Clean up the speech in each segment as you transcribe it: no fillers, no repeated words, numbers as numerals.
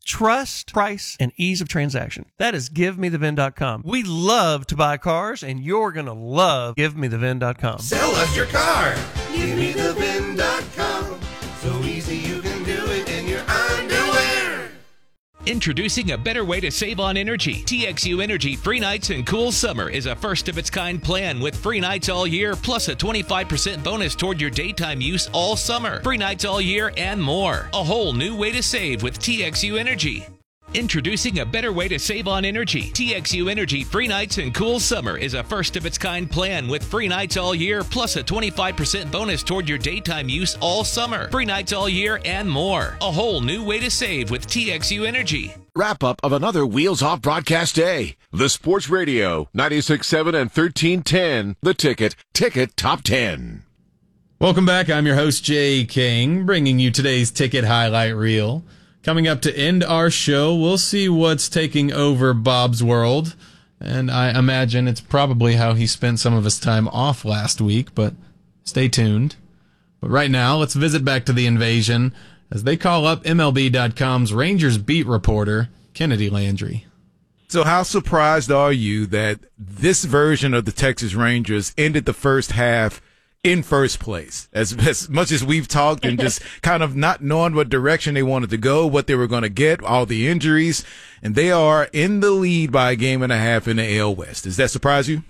Trust, price, and ease of transaction. That is GiveMeTheVin.com. We love to buy cars, and you're going to love GiveMeTheVin.com. Sell us your car. GiveMeTheVin.com. So easy you can do it in your underwear. Introducing a better way to save on energy. TXU Energy Free Nights and Cool Summer is a first-of-its-kind plan with free nights all year, plus a 25% bonus toward your daytime use all summer. Free nights all year and more. A whole new way to save with TXU Energy. Introducing a better way to save on energy. TXU Energy Free Nights and Cool Summer is a first-of-its-kind plan with free nights all year, plus a 25% bonus toward your daytime use all summer. Free nights all year and more. A whole new way to save with TXU Energy. Wrap up of another Wheels Off broadcast day. The Sports Radio, 96.7 and 1310. The Ticket Top 10. Welcome back. I'm your host, Jay King, bringing you today's Ticket Highlight Reel. Coming up to end our show, we'll see what's taking over Bob's world. And I imagine it's probably how he spent some of his time off last week, but stay tuned. But right now, let's visit back to the invasion as they call up MLB.com's Rangers beat reporter, Kennedy Landry. So how surprised are you that this version of the Texas Rangers ended the first half in first place? As much as we've talked and just kind of not knowing what direction they wanted to go, what they were going to get, all the injuries, and they are in the lead by a game and a half in the AL West. Does that surprise you?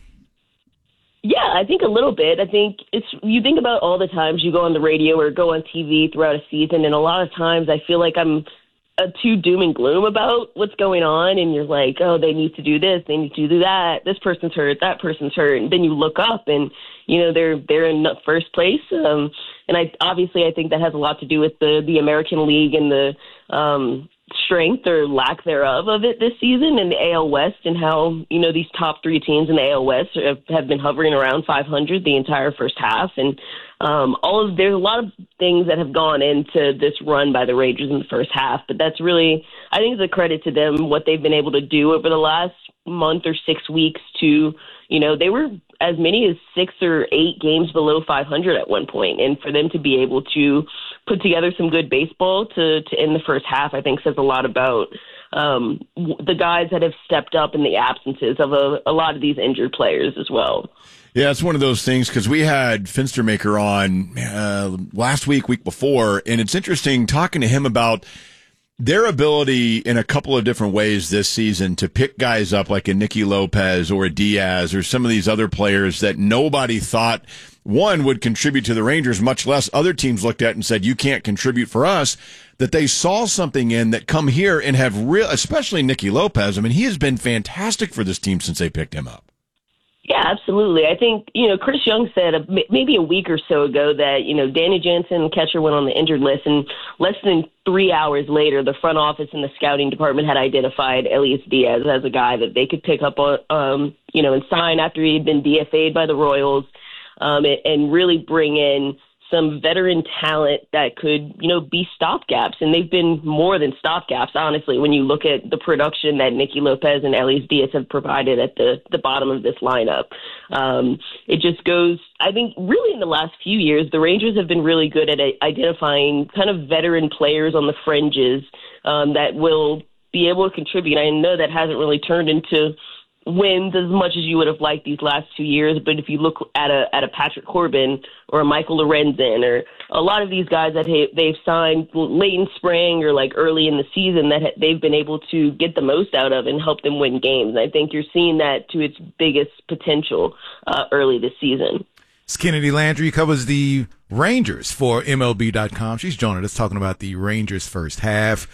Yeah, I think a little bit. I think you think about all the times you go on the radio or go on TV throughout a season, and a lot of times I feel like I'm too doom and gloom about what's going on, and you're like, oh, they need to do this, they need to do that, this person's hurt, that person's hurt, and then you look up and, you know, they're in first place, and I think that has a lot to do with the American League and the strength or lack thereof of it this season in the AL West, and how, you know, these top three teams in the AL West have been hovering around 500 the entire first half, and there's a lot of things that have gone into this run by the Rangers in the first half, but that's really, I think it's a credit to them, what they've been able to do over the last month or 6 weeks to, you know, they were as many as 6 or 8 games below 500 at one point, and for them to be able to put together some good baseball to end the first half, I think says a lot about the guys that have stepped up in the absences of a lot of these injured players as well. Yeah, it's one of those things because we had Finstermaker on last week before, and it's interesting talking to him about their ability in a couple of different ways this season to pick guys up like a Nicky Lopez or a Diaz or some of these other players that nobody thought, one, would contribute to the Rangers, much less other teams looked at and said, you can't contribute for us, that they saw something in that come here and have especially Nicky Lopez. I mean, he has been fantastic for this team since they picked him up. Yeah, absolutely. I think, you know, Chris Young said maybe a week or so ago that, you know, Danny Jansen, catcher, went on the injured list, and less than 3 hours later, the front office and the scouting department had identified Elias Diaz as a guy that they could pick up on, you know, and sign after he had been DFA'd by the Royals, and really bring in some veteran talent that could, you know, be stopgaps. And they've been more than stopgaps, honestly, when you look at the production that Nicky Lopez and Elias Diaz have provided at the bottom of this lineup. It just goes, I think, really in the last few years, the Rangers have been really good at identifying kind of veteran players on the fringes that will be able to contribute. I know that hasn't really turned into wins as much as you would have liked these last 2 years, but if you look at a Patrick Corbin or a Michael Lorenzen or a lot of these guys that they've signed late in spring or like early in the season that they've been able to get the most out of and help them win games. I think you're seeing that to its biggest potential early this season. It's Kennedy Landry, covers the Rangers for MLB.com. She's joining us talking about the Rangers first half.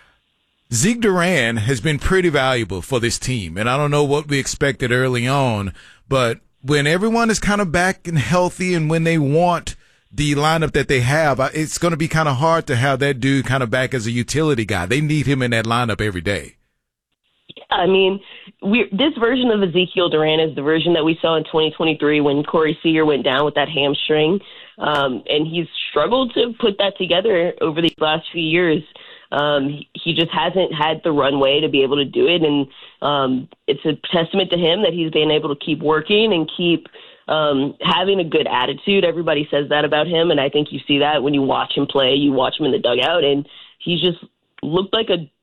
Zeke Duran has been pretty valuable for this team, and I don't know what we expected early on, but when everyone is kind of back and healthy and when they want the lineup that they have, it's going to be kind of hard to have that dude kind of back as a utility guy. They need him in that lineup every day. Yeah, I mean, this version of Ezekiel Duran is the version that we saw in 2023 when Corey Seager went down with that hamstring, and he's struggled to put that together over these last few years. He just hasn't had the runway to be able to do it, and it's a testament to him that he's been able to keep working and keep having a good attitude. Everybody says that about him, and I think you see that when you watch him play. You watch him in the dugout, and he's just looked like a